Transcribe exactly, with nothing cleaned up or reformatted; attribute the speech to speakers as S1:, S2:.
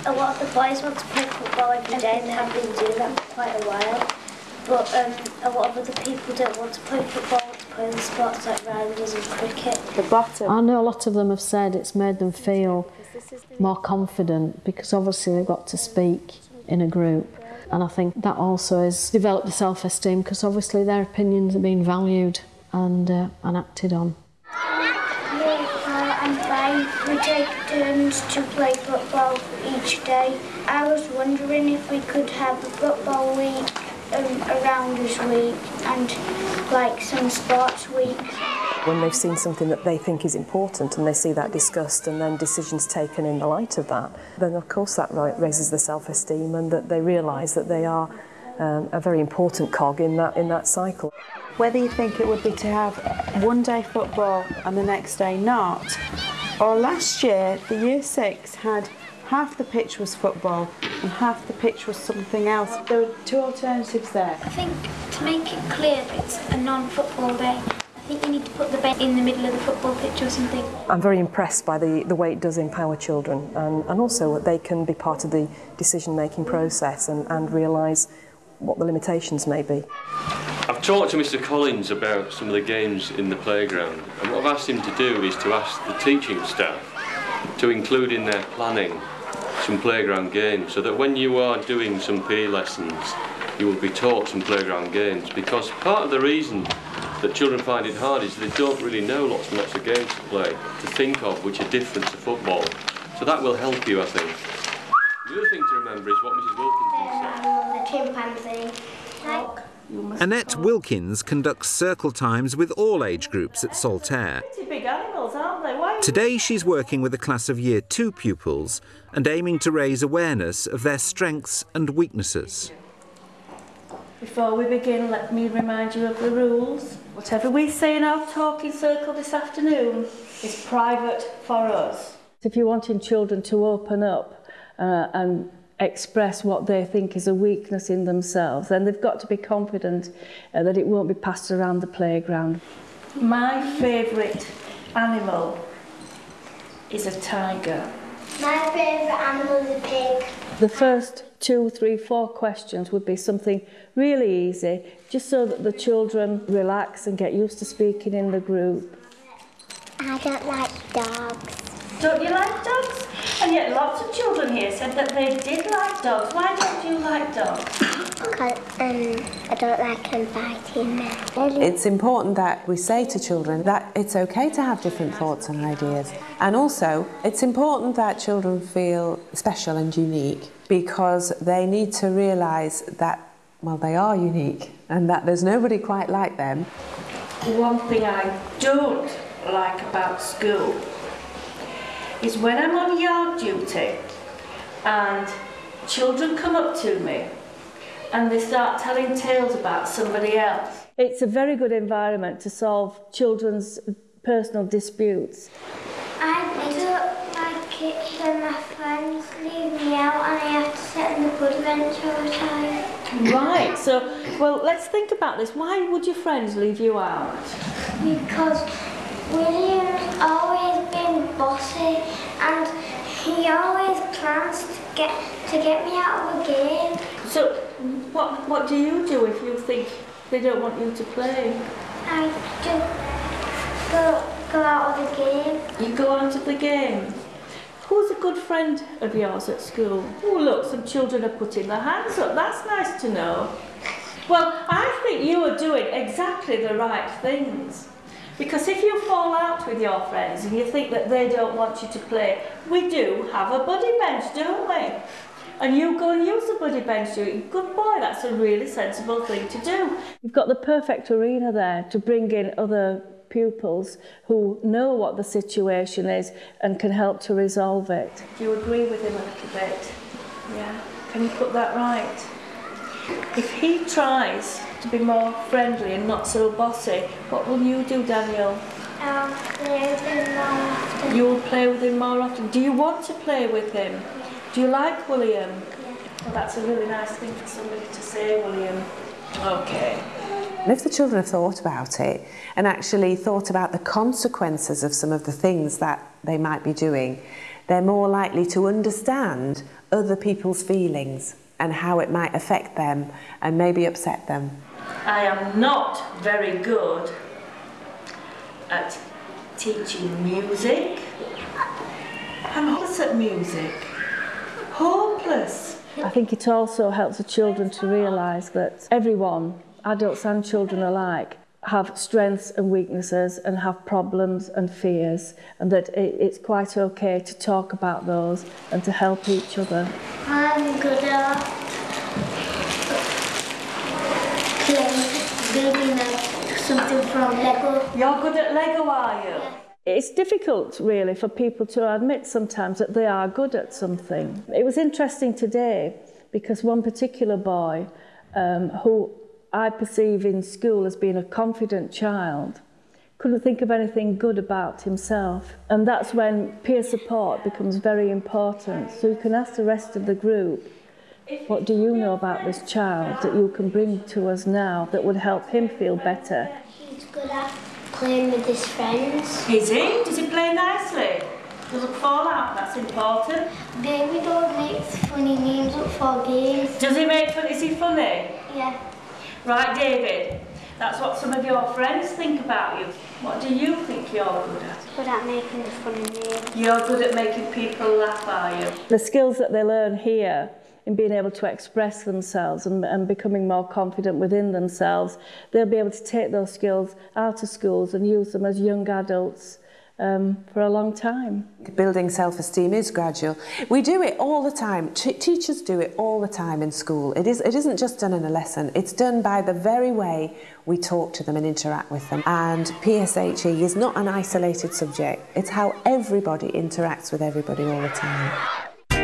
S1: A lot of the boys want to play football every day and they have been doing that for quite a while. But um, a lot of other people don't want to play football, want to play the sports like rounders and cricket.
S2: The bottom.
S3: I know a lot of them have said it's made them feel more confident because obviously they've got to speak in a group. And I think that also has developed the self-esteem because obviously their opinions are being valued and, uh, and acted on.
S1: Yeah, I'm fine. We take turns to play football each day. I was wondering if we could have a football week, um, a rounders week and like some sports weeks.
S4: When they've seen something that they think is important and they see that discussed and then decisions taken in the light of that, then of course that raises their self-esteem and that they realise that they are um, a very important cog in that, in that cycle.
S2: Whether you think it would be to have one day football and the next day not, or last year the year six had half the pitch was football and half the pitch was something else. There were two alternatives there.
S1: I think to make it clear that it's a non-football day, I think you need to put the bed in the middle of the football pitch or something.
S4: I'm very impressed by the, the way it does empower children and, and also that they can be part of the decision-making process and, and realise what the limitations may be.
S5: I've talked to Mr Collins about some of the games in the playground and what I've asked him to do is to ask the teaching staff to include in their planning some playground games so that when you are doing some P E lessons you will be taught some playground games, because part of the reason that children find it hard is they don't really know lots and lots of games to play, to think of, which are different to football. So that will help you, I think. The other thing to remember is what Missus Wilkins said.
S1: The chimpanzee.
S6: Annette Wilkins conducts circle times with all age groups at Saltaire.
S2: Big animals, aren't they? Why?
S6: Today she's working with a class of Year two pupils and aiming to raise awareness of their strengths and weaknesses.
S2: Before we begin, let me remind you of the rules. Whatever we say in our talking circle this afternoon is private for us. If you're wanting children to open up uh, and express what they think is a weakness in themselves, then they've got to be confident uh, that it won't be passed around the playground. My favourite animal is a tiger.
S1: My favourite animal is a pig.
S2: The first two, three, four questions would be something really easy, just so that the children relax and get used to speaking in the group.
S1: I don't like dogs.
S2: Don't you like dogs? And yet lots of children here said that they did like dogs. Why don't you like dogs?
S1: Because um, I don't like them biting me.
S7: It's important that we say to children that it's okay to have different thoughts and ideas. And also, it's important that children feel special and unique because they need to realise that, well, they are unique and that there's nobody quite like them.
S2: One thing I don't like about school is when I'm on yard duty and children come up to me and they start telling tales about somebody else. It's a very good environment to solve children's personal disputes.
S1: I don't like it when my friends leave me out and I have to sit in the buddy bench all the time.
S2: Right, so, well, let's think about this. Why would your friends leave you out?
S1: Because William's always been bossy and he always plans to get to get me out of a game.
S2: So what what do you do if you think they don't want you to play?
S1: I just go go out of the game.
S2: You go out of the game. Who's a good friend of yours at school? Oh look, some children are putting their hands up. That's nice to know. Well, I think you are doing exactly the right things. Because if you fall out with your friends and you think that they don't want you to play, we do have a buddy bench, don't we? And you go and use the buddy bench, do it. Good boy, that's a really sensible thing to do. You've got the perfect arena there to bring in other pupils who know what the situation is and can help to resolve it. Do you agree with him a little bit? Yeah. Can you put that right? If he tries to be more friendly and not so bossy, what will you do, Daniel?
S1: I'll play with him more often.
S2: You'll play with him more often. Do you want to play with him? Do you like William?
S1: Yeah.
S2: Well, that's a really nice thing for somebody to say, William. Okay.
S7: And if the children have thought about it and actually thought about the consequences of some of the things that they might be doing, they're more likely to understand other people's feelings and how it might affect them and maybe upset them.
S2: I am not very good at teaching music. I'm hopeless at music. Hopeless.
S3: I think it also helps the children to realise that everyone, adults and children alike, have strengths and weaknesses and have problems and fears, and that it, it's quite okay to talk about those and to help each other.
S1: I'm good at playing, building like something from Lego.
S2: You're good at Lego, are you?
S3: It's difficult, really, for people to admit sometimes that they are good at something. It was interesting today because one particular boy um, who I perceive in school as being a confident child couldn't think of anything good about himself. And that's when peer support becomes very important. So you can ask the rest of the group, what do you know about this child that you can bring to us now that would help him feel better?
S1: He's good at playing with his friends.
S2: Is he? Does he play nicely? Doesn't fall out, that's important.
S1: David always makes funny names up for games.
S2: Does he make fun? Is he funny?
S1: Yeah.
S2: Right, David, that's what some of your friends think about you. What do you think you're good at?
S1: Good at making funny names.
S2: You're good at making people laugh, are you?
S3: The skills that they learn here in being able to express themselves and, and becoming more confident within themselves, they'll be able to take those skills out of schools and use them as young adults um, for a long time.
S7: Building self-esteem is gradual. We do it all the time. T teachers do it all the time in school. It, is, it isn't just done in a lesson. It's done by the very way we talk to them and interact with them. And P S H E is not an isolated subject. It's how everybody interacts with everybody all the time.